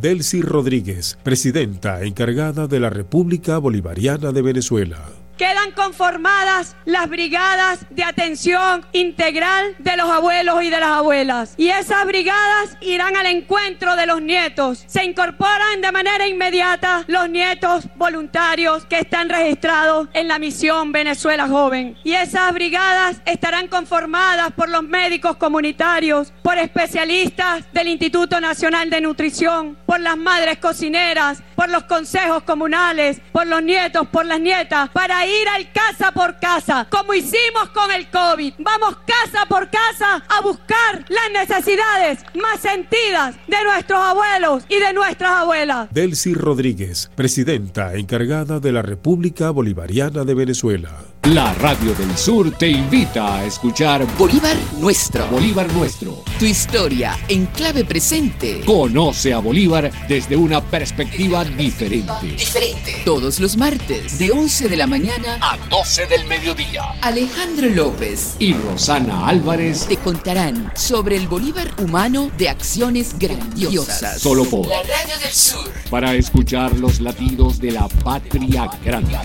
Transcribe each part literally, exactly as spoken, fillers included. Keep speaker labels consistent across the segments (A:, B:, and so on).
A: Delcy Rodríguez, presidenta encargada de la República Bolivariana de Venezuela.
B: Quedan conformadas las brigadas de atención integral de los abuelos y de las abuelas. Y esas brigadas irán al encuentro de los nietos. Se incorporan de manera inmediata los nietos voluntarios que están registrados en la misión Venezuela Joven. Y esas brigadas estarán conformadas por los médicos comunitarios, por especialistas del Instituto Nacional de Nutrición, por las madres cocineras, por los consejos comunales, por los nietos, por las nietas, para ir al casa por casa, como hicimos con el COVID. Vamos casa por casa a buscar las necesidades más sentidas de nuestros abuelos y de nuestras abuelas.
A: Delcy Rodríguez, presidenta encargada de la República Bolivariana de Venezuela.
C: La Radio del Sur te invita a escuchar
D: Bolívar Nuestro.
C: Bolívar Nuestro.
D: Tu historia en clave presente.
C: Conoce a Bolívar desde una perspectiva diferente.
D: Diferente. Todos los martes, de once de la mañana
C: a doce del mediodía.
D: Alejandro López
C: y Rosana Álvarez
D: te contarán sobre el Bolívar humano de acciones grandiosas.
C: Solo por
D: la Radio del Sur.
C: Para escuchar los latidos de la patria grande.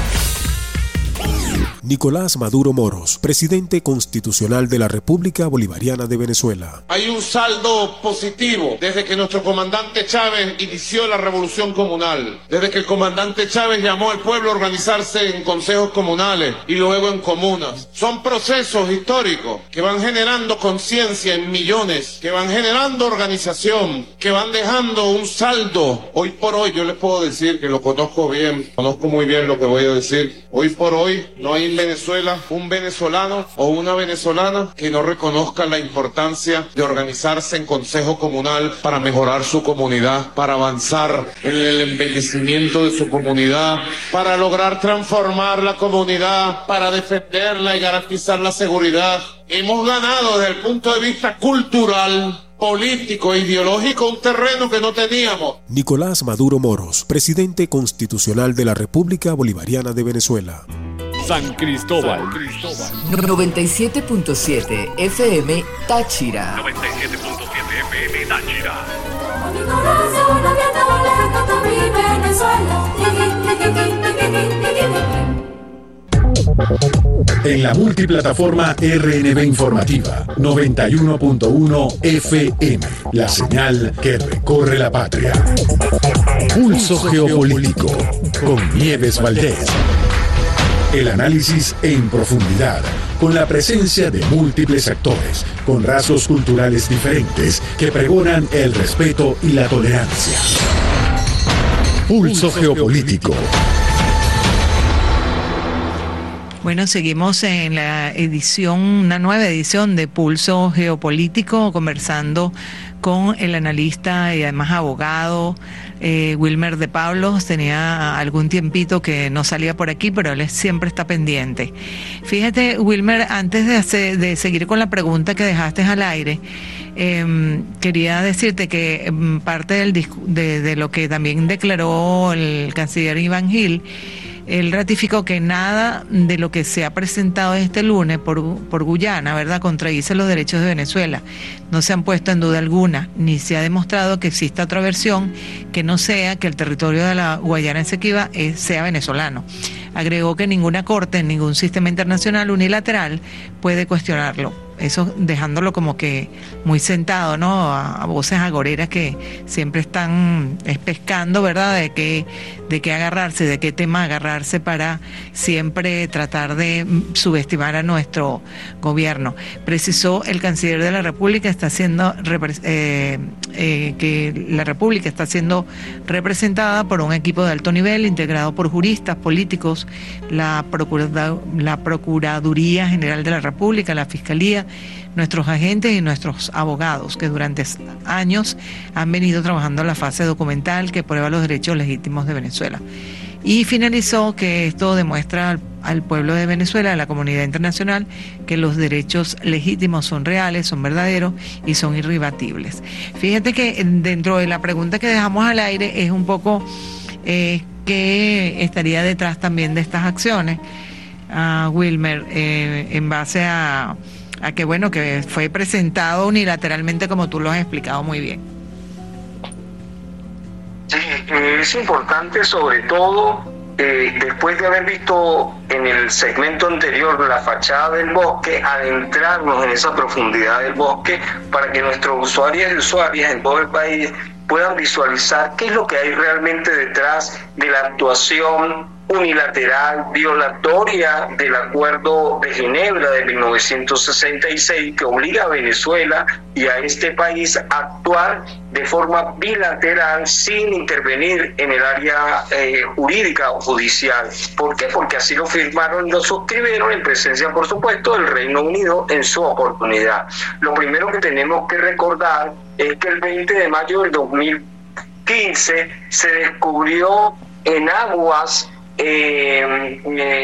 A: Nicolás Maduro Moros, presidente constitucional de la República Bolivariana de Venezuela.
E: Hay un saldo positivo desde que nuestro comandante Chávez inició la revolución comunal, desde que el comandante Chávez llamó al pueblo a organizarse en consejos comunales y luego en comunas. Son procesos históricos que van generando conciencia en millones, que van generando organización, que van dejando un saldo. Hoy por hoy yo les puedo decir que lo conozco bien, conozco muy bien lo que voy a decir. Hoy por hoy no hay en Venezuela un venezolano o una venezolana que no reconozca la importancia de organizarse en consejo comunal para mejorar su comunidad, para avanzar en el embellecimiento de su comunidad, para lograr transformar la comunidad, para defenderla y garantizar la seguridad. Hemos ganado desde el punto de vista cultural, político e ideológico un terreno que no teníamos.
A: Nicolás Maduro Moros, presidente constitucional de la República Bolivariana de Venezuela.
C: San Cristóbal.
D: San Cristóbal. noventa y siete punto siete F M Táchira.
C: noventa y siete punto siete F M Táchira.
F: Mi corazón abierto le canto a mi Venezuela.
G: En la multiplataforma R N B Informativa noventa y uno punto uno F M, la señal que recorre la patria. Pulso Geopolítico con Nieves Valdés. El análisis en profundidad, con la presencia de múltiples actores, con rasgos culturales diferentes que pregonan el respeto y la tolerancia. Pulso Geopolítico.
H: Bueno, seguimos en la edición, una nueva edición de Pulso Geopolítico, conversando con el analista y además abogado eh, Wilmer de Pablos. Tenía algún tiempito que no salía por aquí, pero él siempre está pendiente. Fíjate, Wilmer, antes de, hacer, de seguir con la pregunta que dejaste al aire, eh, quería decirte que eh, parte del de, de lo que también declaró el canciller Iván Gil, él ratificó que nada de lo que se ha presentado este lunes por, por Guyana, ¿verdad?, contradice los derechos de Venezuela. No se han puesto en duda alguna, ni se ha demostrado que exista otra versión que no sea que el territorio de la Guayana Esequiba es, sea venezolano. Agregó que ninguna corte, ningún sistema internacional unilateral puede cuestionarlo. Eso dejándolo como que muy sentado, ¿no? A, a voces agoreras que siempre están es pescando, ¿verdad? De qué, de qué agarrarse, de qué tema agarrarse para siempre tratar de subestimar a nuestro gobierno. Precisó el canciller de la República está siendo eh, eh, que la República está siendo representada por un equipo de alto nivel integrado por juristas, políticos, la, Procurada, la Procuraduría General de la República, la Fiscalía, nuestros agentes y nuestros abogados que durante años han venido trabajando en la fase documental que prueba los derechos legítimos de Venezuela. Y finalizó que esto demuestra al, al pueblo de Venezuela, a la comunidad internacional, que los derechos legítimos son reales, son verdaderos y son irrebatibles. Fíjate que dentro de la pregunta que dejamos al aire es un poco eh, qué estaría detrás también de estas acciones, uh, Wilmer, eh, en base a... a que bueno, que fue presentado unilateralmente como tú lo has explicado muy bien.
I: eh, es importante sobre todo, eh, después de haber visto en el segmento anterior la fachada del bosque, adentrarnos en esa profundidad del bosque para que nuestros usuarios y usuarias en todo el país puedan visualizar qué es lo que hay realmente detrás de la actuación unilateral, violatoria del Acuerdo de Ginebra de mil novecientos sesenta y seis, que obliga a Venezuela y a este país a actuar de forma bilateral sin intervenir en el área eh, jurídica o judicial. ¿Por qué? Porque así lo firmaron y lo suscribieron en presencia, por supuesto, del Reino Unido en su oportunidad. Lo primero que tenemos que recordar es que el veinte de mayo del dos mil quince se descubrió en aguas Eh,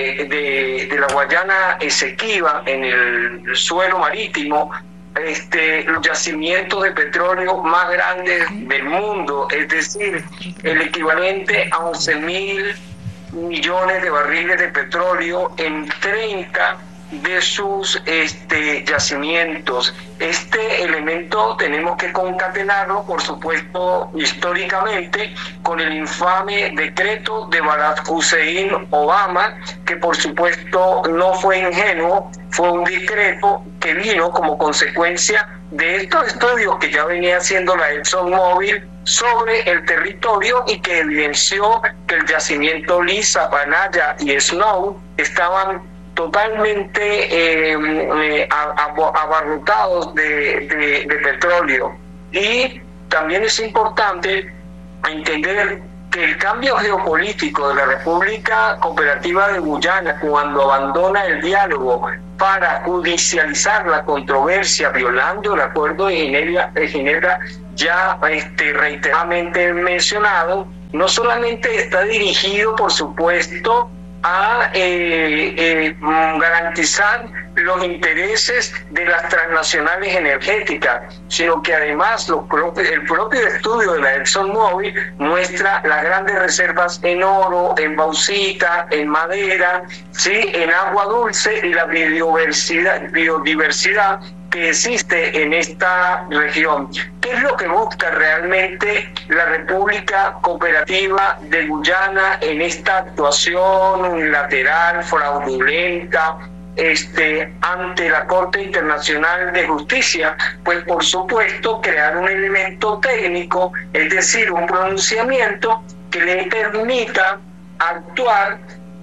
I: de, de la Guayana Esequiba, en el suelo marítimo, este, los yacimientos de petróleo más grandes del mundo, es decir, el equivalente a once mil millones de barriles de petróleo en treinta de sus este, yacimientos. Este elemento tenemos que concatenarlo, por supuesto, históricamente, con el infame decreto de Barack Hussein Obama, que por supuesto no fue ingenuo, fue un decreto que vino como consecuencia de estos estudios que ya venía haciendo la ExxonMobil sobre el territorio y que evidenció que el yacimiento Liza, Panaya y Snow estaban totalmente eh, eh, abarrotados de, de, de petróleo. Y también es importante entender que el cambio geopolítico de la República Cooperativa de Guyana, cuando abandona el diálogo para judicializar la controversia violando el Acuerdo de Ginebra, de Ginebra ya este, reiteradamente mencionado, no solamente está dirigido, por supuesto, a eh, eh, garantizar los intereses de las transnacionales energéticas, sino que además los propios, el propio estudio de la ExxonMobil muestra las grandes reservas en oro, en bauxita, en madera, ¿sí?, en agua dulce y la biodiversidad, biodiversidad que existe en esta región. ¿Qué es lo que busca realmente la República Cooperativa de Guyana en esta actuación unilateral, fraudulenta, este, ante la Corte Internacional de Justicia? Pues por supuesto crear un elemento técnico, es decir, un pronunciamiento que le permita actuar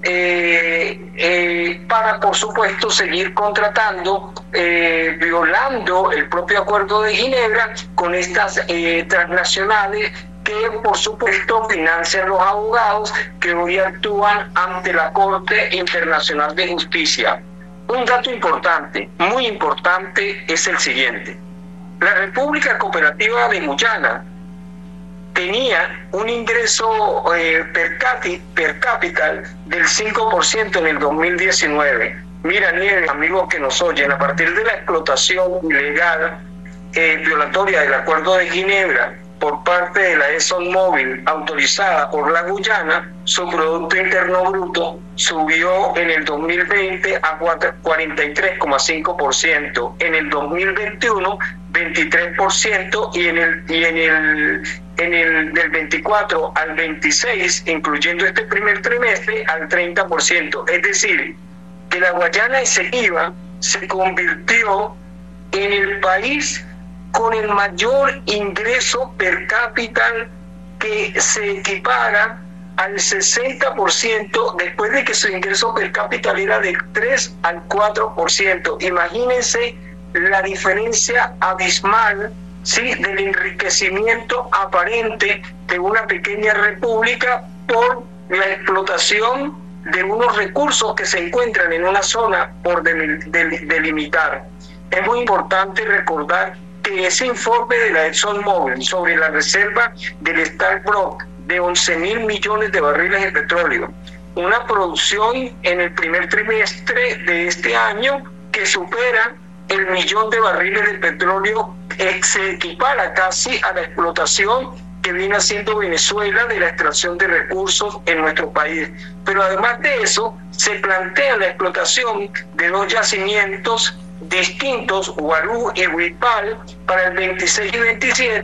I: Eh, eh, para, por supuesto, seguir contratando, eh, violando el propio Acuerdo de Ginebra con estas eh, transnacionales que, por supuesto, financian los abogados que hoy actúan ante la Corte Internacional de Justicia. Un dato importante, muy importante, es el siguiente: la República Cooperativa de Guyana tenía un ingreso eh, per, cápita, per cápita del cinco por ciento en el dos mil diecinueve. Mira, Nieves, amigos que nos oyen, a partir de la explotación ilegal eh, violatoria del Acuerdo de Ginebra por parte de la ExxonMobil autorizada por la Guyana, su Producto Interno Bruto subió en el dos mil veinte a cuarenta y tres coma cinco por ciento, en el dos mil veintiuno veintitrés por ciento y en el y en el en el del veinticuatro al veintiséis, incluyendo este primer trimestre, al treinta por ciento. Es decir, que la Guayana Esequiba se convirtió en el país con el mayor ingreso per cápita, que se equipara al sesenta por ciento, después de que su ingreso per cápita era de tres al cuatro por ciento. Imagínense la diferencia abismal, ¿sí?, del enriquecimiento aparente de una pequeña república por la explotación de unos recursos que se encuentran en una zona por del, del, delimitar. Es muy importante recordar que ese informe de la ExxonMobil sobre la reserva del Stabroek de once mil millones de barriles de petróleo, una producción en el primer trimestre de este año que supera el millón de barriles de petróleo, que se equipara casi a la explotación que viene haciendo Venezuela de la extracción de recursos en nuestro país. Pero además de eso, se plantea la explotación de dos yacimientos distintos, Uarú y Huipal, para el veintiséis y veintisiete,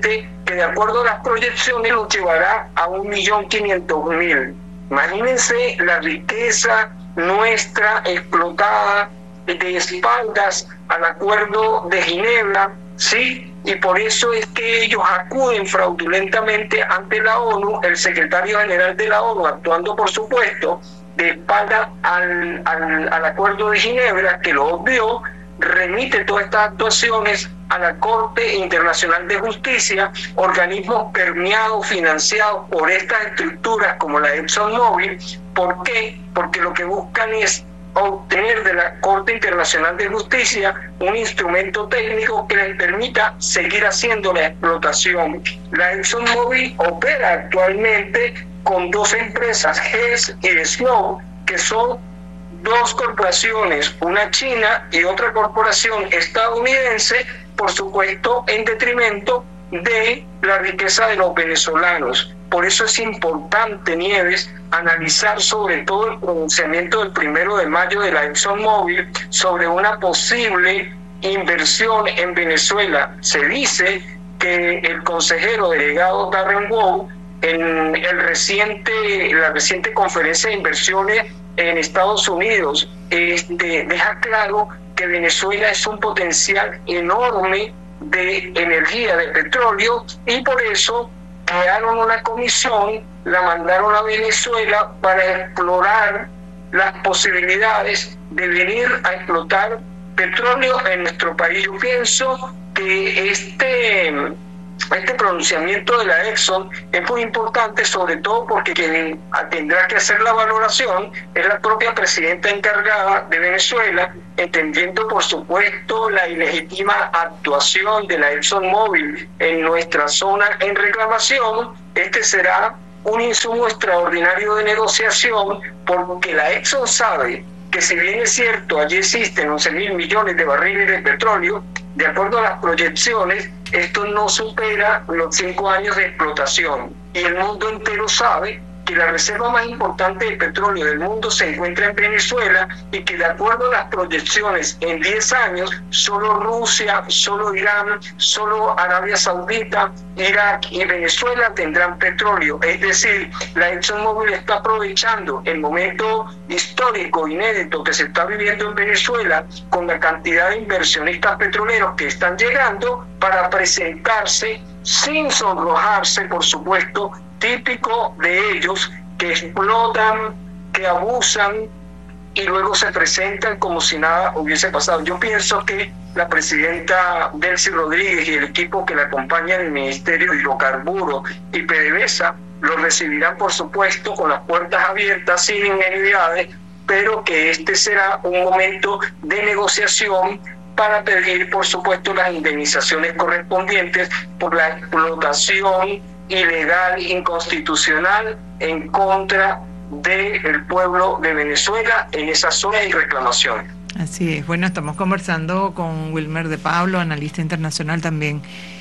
I: que de acuerdo a las proyecciones los llevará a un millón quinientos mil. Imagínense la riqueza nuestra explotada de espaldas al Acuerdo de Ginebra, ¿sí? Y por eso es que ellos acuden fraudulentamente ante la ONU, el secretario general de la ONU, actuando por supuesto de espaldas al, al, al Acuerdo de Ginebra, que lo obvió, remite todas estas actuaciones a la Corte Internacional de Justicia, organismos permeados, financiados por estas estructuras como la ExxonMobil. ¿Por qué? Porque lo que buscan es obtener de la Corte Internacional de Justicia un instrumento técnico que les permita seguir haciendo la explotación. La ExxonMobil opera actualmente con dos empresas, Hess y Snow, que son dos corporaciones, una china y otra corporación estadounidense, por supuesto en detrimento de la riqueza de los venezolanos. Por eso es importante, Nieves, analizar sobre todo el pronunciamiento del primero de mayo de la ExxonMobil sobre una posible inversión en Venezuela. Se dice que el consejero delegado Darren Wood en el reciente, la reciente conferencia de inversiones en Estados Unidos este, deja claro que Venezuela es un potencial enorme de energía, de petróleo, y por eso crearon una comisión, la mandaron a Venezuela para explorar las posibilidades de venir a explotar petróleo en nuestro país. Yo pienso que este, este pronunciamiento de la Exxon es muy importante, sobre todo porque quien tendrá que hacer la valoración es la propia presidenta encargada de Venezuela, entendiendo por supuesto la ilegítima actuación de la ExxonMobil en nuestra zona en reclamación. Este será un insumo extraordinario de negociación, porque la Exxon sabe que si bien es cierto, allí existen once mil millones de barriles de petróleo, de acuerdo a las proyecciones, esto no supera los cinco años de explotación. Y el mundo entero sabe que la reserva más importante de petróleo del mundo se encuentra en Venezuela, y que de acuerdo a las proyecciones en diez años, solo Rusia, solo Irán, solo Arabia Saudita, Irak y Venezuela tendrán petróleo. Es decir, la ExxonMobil está aprovechando el momento histórico inédito que se está viviendo en Venezuela con la cantidad de inversionistas petroleros que están llegando para presentarse sin sonrojarse, por supuesto, típico de ellos, que explotan, que abusan y luego se presentan como si nada hubiese pasado. Yo pienso que la presidenta Delcy Rodríguez y el equipo que la acompaña en el Ministerio de Hidrocarburos y PDVSA lo recibirán, por supuesto, con las puertas abiertas, sin ingenuidades, pero que este será un momento de negociación para pedir, por supuesto, las indemnizaciones correspondientes por la explotación ilegal, inconstitucional, en contra del pueblo de Venezuela en esa zona de reclamación.
H: Así es. Bueno, estamos conversando con Wilmer de Pablo, analista internacional también,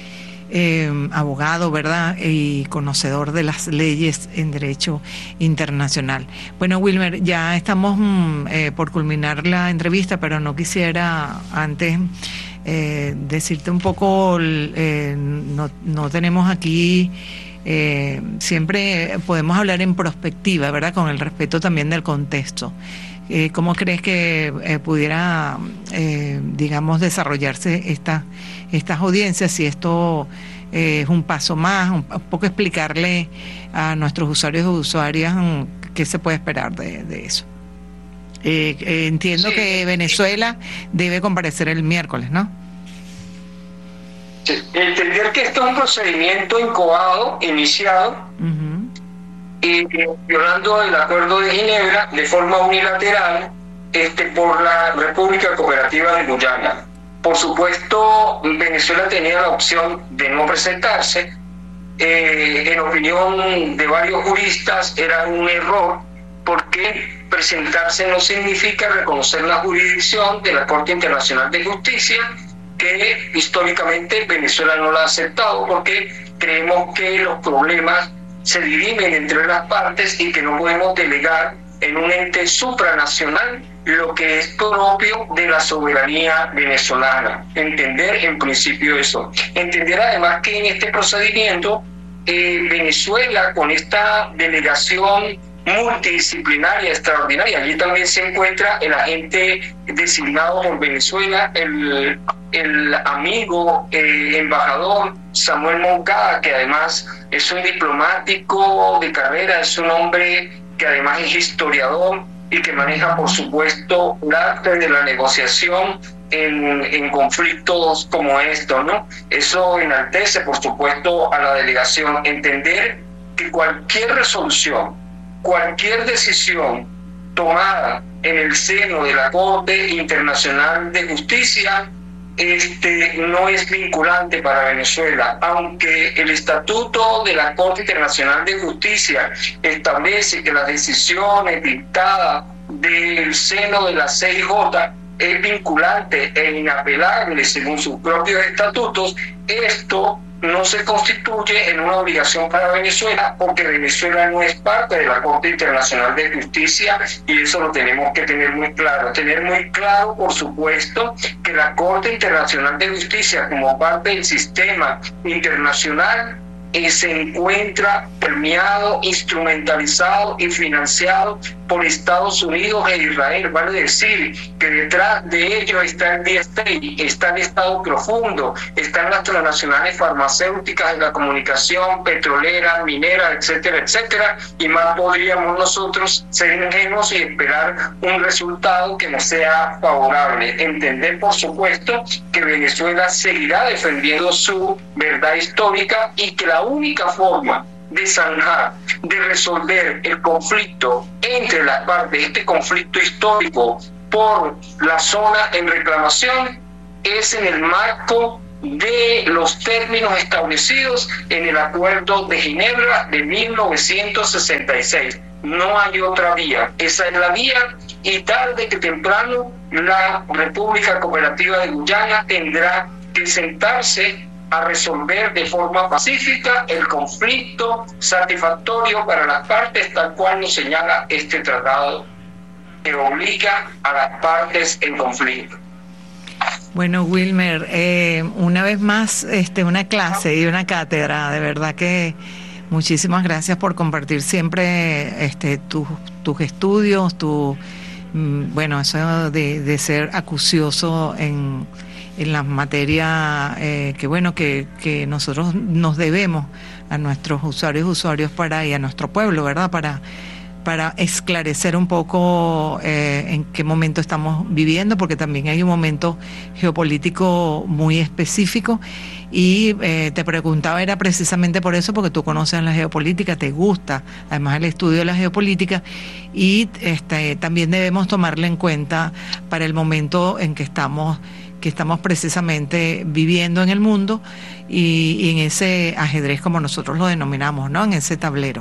H: eh, abogado, ¿verdad? Y conocedor de las leyes en derecho internacional. Bueno, Wilmer, ya estamos mm, eh, por culminar la entrevista, pero no quisiera antes eh, decirte un poco, eh, no, no tenemos aquí... Eh, siempre podemos hablar en prospectiva, ¿verdad? Con el respeto también del contexto. Eh, ¿Cómo crees que eh, pudiera, eh, digamos, desarrollarse esta, estas audiencias? Si esto eh, es un paso más, un, un poco explicarle a nuestros usuarios y usuarias um, qué se puede esperar de, de eso. Eh, eh, entiendo sí, que Venezuela debe comparecer el miércoles, ¿no?
I: Entender que esto es un procedimiento incubado, iniciado, uh-huh. y violando el Acuerdo de Ginebra de forma unilateral este, por la República Cooperativa de Guyana. Por supuesto, Venezuela tenía la opción de no presentarse. Eh, en opinión de varios juristas era un error, porque presentarse no significa reconocer la jurisdicción de la Corte Internacional de Justicia, que históricamente Venezuela no la ha aceptado, porque creemos que los problemas se dirimen entre las partes y que no podemos delegar en un ente supranacional lo que es propio de la soberanía venezolana. Entender en principio eso. Entender además que en este procedimiento eh, Venezuela, con esta delegación multidisciplinaria extraordinaria, allí también se encuentra el agente designado por Venezuela, el, el amigo eh, embajador Samuel Moncada, que además es un diplomático de carrera, es un hombre que además es historiador y que maneja, por supuesto, el arte de la negociación en, en conflictos como estos, ¿no? Eso enaltece, por supuesto, a la delegación. Entender que cualquier resolución, cualquier decisión tomada en el seno de la Corte Internacional de Justicia este, no es vinculante para Venezuela, aunque el Estatuto de la Corte Internacional de Justicia establece que las decisiones dictadas del seno de la C I J es vinculante e inapelable según sus propios estatutos. Esto no se constituye en una obligación para Venezuela, porque Venezuela no es parte de la Corte Internacional de Justicia, y eso lo tenemos que tener muy claro. Tener muy claro, por supuesto, que la Corte Internacional de Justicia, como parte del sistema internacional, eh, se encuentra permeado, instrumentalizado y financiado por Estados Unidos e Israel. Vale decir que detrás de ello está el D S T, está el Estado profundo, están las transnacionales farmacéuticas, de la comunicación, petrolera, minera, etcétera, etcétera, y más podríamos nosotros ser ingenuos y esperar un resultado que nos sea favorable. Entender, por supuesto, que Venezuela seguirá defendiendo su verdad histórica y que la única forma de zanjar, de resolver el conflicto entre las partes, este conflicto histórico por la zona en reclamación, es en el marco de los términos establecidos en el Acuerdo de Ginebra de mil novecientos sesenta y seis. No hay otra vía, esa es la vía, y tarde que temprano la República Cooperativa de Guyana tendrá que sentarse a resolver de forma pacífica el conflicto satisfactorio para las partes, tal cual nos señala este tratado que obliga a las partes en conflicto.
H: Bueno, Wilmer, eh, una vez más, este, una clase y una cátedra. De verdad que muchísimas gracias por compartir siempre este, tus, tus estudios, tu, bueno, eso de, de ser acucioso en en las materias eh, que bueno que, que nosotros nos debemos a nuestros usuarios y usuarios para y a nuestro pueblo, ¿verdad? Para para esclarecer un poco eh, en qué momento estamos viviendo, porque también hay un momento geopolítico muy específico. Y eh, te preguntaba, era precisamente por eso, porque tú conoces la geopolítica, te gusta además el estudio de la geopolítica, y este, también debemos tomarla en cuenta para el momento en que estamos que estamos precisamente viviendo en el mundo y, y en ese ajedrez, como nosotros lo denominamos, ¿no? En ese tablero.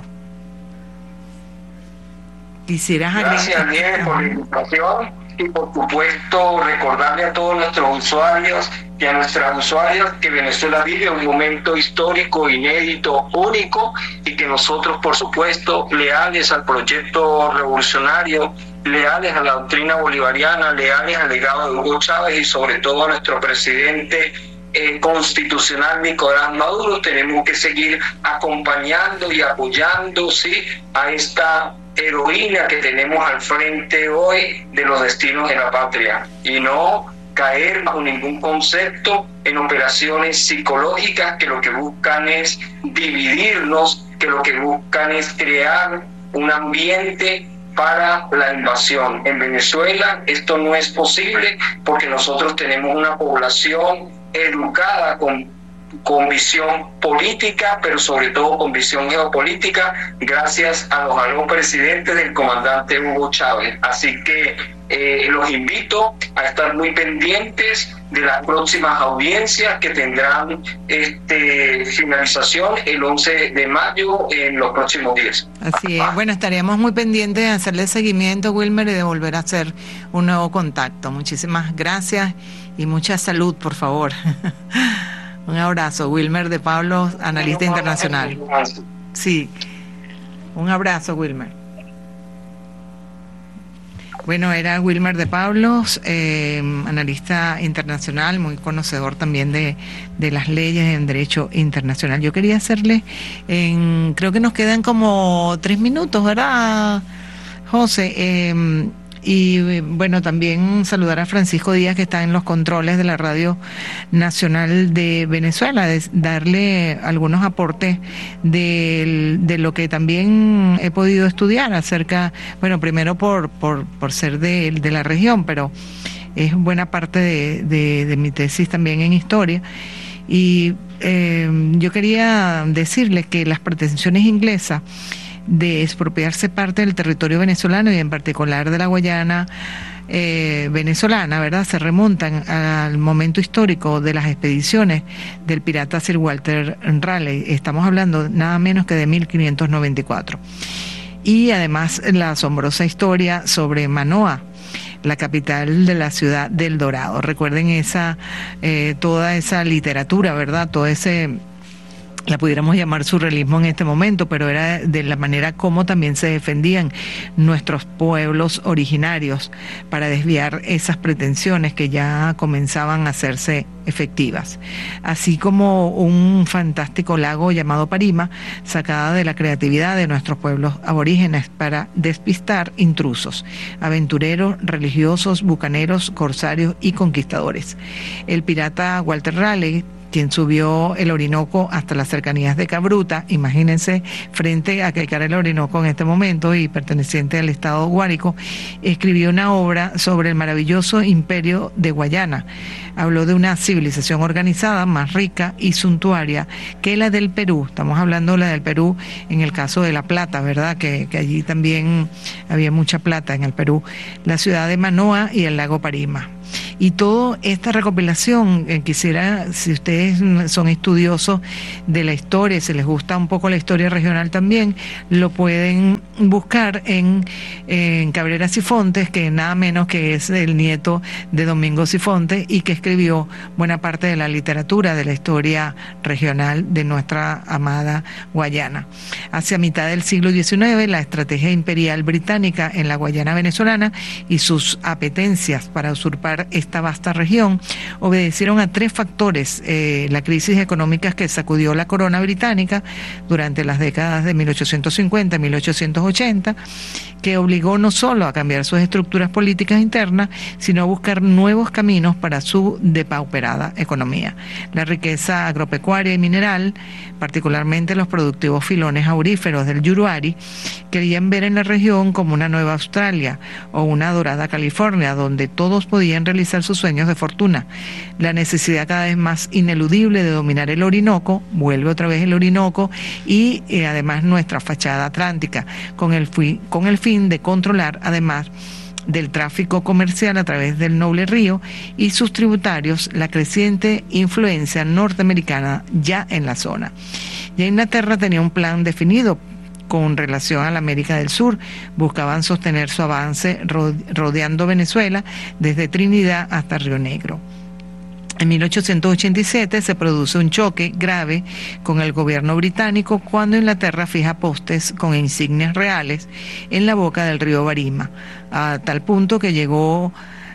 H: Quisieras agregar.
I: Gracias, Diego, por la invitación, y por supuesto recordarle a todos nuestros usuarios y a nuestras usuarias que Venezuela vive un momento histórico, inédito, único, y que nosotros, por supuesto, leales al proyecto revolucionario, leales a la doctrina bolivariana, leales al legado de Hugo Chávez y sobre todo a nuestro presidente eh, constitucional Nicolás Maduro, tenemos que seguir acompañando y apoyando, ¿sí?, a esta heroína que tenemos al frente hoy de los destinos de la patria, y no caer bajo ningún concepto en operaciones psicológicas que lo que buscan es dividirnos, que lo que buscan es crear un ambiente para la invasión. En Venezuela esto no es posible porque nosotros tenemos una población educada con, con visión política, pero sobre todo con visión geopolítica, gracias a los alumnos presidentes del comandante Hugo Chávez. Así que eh, los invito a estar muy pendientes de las próximas audiencias que tendrán este, finalización el once de mayo en los próximos días.
H: Así es. Bueno, estaríamos muy pendientes de hacerle seguimiento, Wilmer, y de volver a hacer un nuevo contacto. Muchísimas gracias y mucha salud, por favor. Un abrazo, Wilmer de Pablo, analista internacional. Sí, un abrazo, Wilmer. Bueno, era Wilmer de Pablos, eh, analista internacional, muy conocedor también de, de las leyes en derecho internacional. Yo quería hacerle, en, creo que nos quedan como tres minutos, ¿verdad, José? Eh, Y bueno, también saludar a Francisco Díaz, que está en los controles de la Radio Nacional de Venezuela, de darle algunos aportes de, de lo que también he podido estudiar acerca, bueno, primero por, por, por ser de, de la región, pero es buena parte de, de, de mi tesis también en historia. Y eh, yo quería decirles que las pretensiones inglesas de expropiarse parte del territorio venezolano y en particular de la Guayana eh, venezolana, ¿verdad?, se remontan al momento histórico de las expediciones del pirata Sir Walter Raleigh. Estamos hablando nada menos que de mil quinientos noventa y cuatro. Y además la asombrosa historia sobre Manoa, la capital de la ciudad del Dorado. Recuerden esa eh, toda esa literatura, ¿verdad?, todo ese, la pudiéramos llamar surrealismo en este momento, pero era de la manera como también se defendían nuestros pueblos originarios para desviar esas pretensiones que ya comenzaban a hacerse efectivas. Así como un fantástico lago llamado Parima, sacada de la creatividad de nuestros pueblos aborígenes para despistar intrusos, aventureros, religiosos, bucaneros, corsarios y conquistadores. El pirata Walter Raleigh, quien subió el Orinoco hasta las cercanías de Cabruta, imagínense, frente a Caicar el Orinoco en este momento y perteneciente al estado Guárico, escribió una obra sobre el maravilloso imperio de Guayana. Habló de una civilización organizada más rica y suntuaria que la del Perú. Estamos hablando de la del Perú en el caso de La Plata, ¿verdad?, que, que allí también había mucha plata en el Perú. La ciudad de Manoa y el lago Parima. Y toda esta recopilación, eh, quisiera, si ustedes son estudiosos de la historia, si les gusta un poco la historia regional también, lo pueden buscar en, en Cabrera Sifontes, que nada menos que es el nieto de Domingo Sifontes y que escribió buena parte de la literatura de la historia regional de nuestra amada Guayana. Hacia mitad del siglo diecinueve, la estrategia imperial británica en la Guayana venezolana y sus apetencias para usurpar esta vasta región obedecieron a tres factores: eh, la crisis económica que sacudió la corona británica durante las décadas de mil ochocientos cincuenta y mil ochocientos ochenta, que obligó no solo a cambiar sus estructuras políticas internas, sino a buscar nuevos caminos para su depauperada economía. La riqueza agropecuaria y mineral, particularmente los productivos filones auríferos del Yuruari, querían ver en la región como una nueva Australia o una dorada California, donde todos podían realizar sus sueños de fortuna. La necesidad cada vez más ineludible de dominar el Orinoco, vuelve otra vez el Orinoco, y eh, además nuestra fachada atlántica, con el, fi- con el fin de controlar además del tráfico comercial a través del noble río y sus tributarios, la creciente influencia norteamericana ya en la zona. Ya Inglaterra tenía un plan definido con relación a la América del Sur. Buscaban sostener su avance rodeando Venezuela desde Trinidad hasta Río Negro. En mil ochocientos ochenta y siete se produce un choque grave con el gobierno británico cuando Inglaterra fija postes con insignias reales en la boca del río Barima, a tal punto que llegó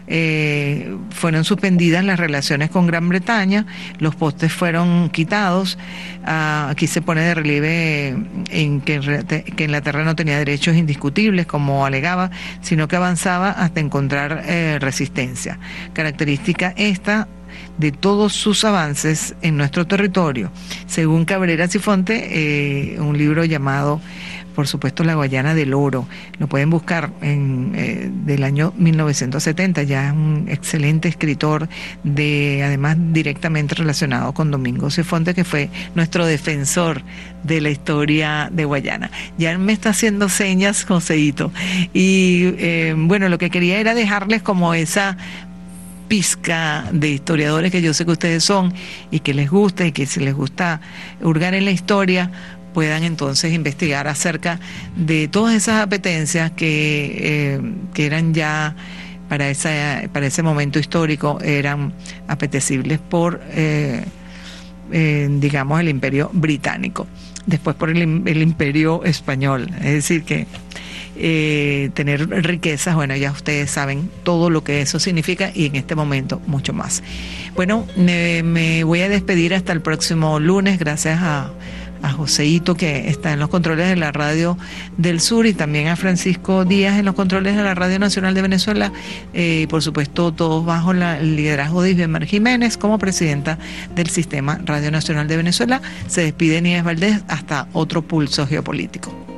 H: Eh, fueron suspendidas las relaciones con Gran Bretaña, los postes fueron quitados. Uh, aquí se pone de relieve en que, que Inglaterra no tenía derechos indiscutibles, como alegaba, sino que avanzaba hasta encontrar eh, resistencia. Característica esta de todos sus avances en nuestro territorio. Según Cabrera Sifonte, eh, un libro llamado, por supuesto, La Guayana del Oro, lo pueden buscar, en, eh, del año mil novecientos setenta, ya es un excelente escritor, de además directamente relacionado con Domingo Sifonte, que fue nuestro defensor de la historia de Guayana. Ya me está haciendo señas, Joseito, y eh, bueno, lo que quería era dejarles como esa pizca de historiadores que yo sé que ustedes son y que les gusta, y que si les gusta hurgar en la historia, puedan entonces investigar acerca de todas esas apetencias que, eh, que eran ya para, esa, para ese momento histórico, eran apetecibles por, eh, eh, digamos, el imperio británico, después por el, el imperio español. Es decir, que eh, tener riquezas, bueno, ya ustedes saben todo lo que eso significa y en este momento mucho más. Bueno, me, me voy a despedir hasta el próximo lunes, gracias a a Joseito, que está en los controles de la Radio del Sur, y también a Francisco Díaz en los controles de la Radio Nacional de Venezuela, eh, y por supuesto todos bajo la, el liderazgo de Isbemar Jiménez como presidenta del Sistema Radio Nacional de Venezuela. Se despide Nieves Valdés, hasta otro Pulso Geopolítico.